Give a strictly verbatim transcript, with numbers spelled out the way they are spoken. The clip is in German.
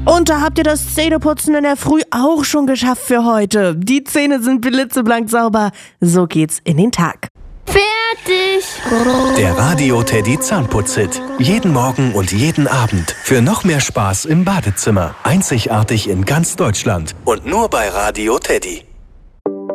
Und da habt ihr das Zähneputzen in der Früh auch schon geschafft für heute. Die Zähne sind blitzeblank sauber. So geht's in den Tag. Fertig. Der Radio Teddy Zahnputz-Hit. Jeden Morgen und jeden Abend. Für noch mehr Spaß im Badezimmer. Einzigartig in ganz Deutschland. Und nur bei Radio Teddy.